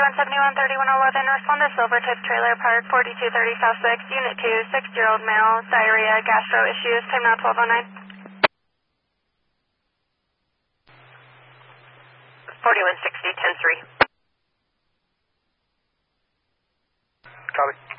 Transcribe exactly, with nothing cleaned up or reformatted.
one seventy-one thirty-one eleven, respond to Silvertip Trailer Park, forty-two thirty South six, Unit two, six-year-old male, diarrhea, gastro issues, time now twelve oh nine. forty-one sixty, ten three. Copy.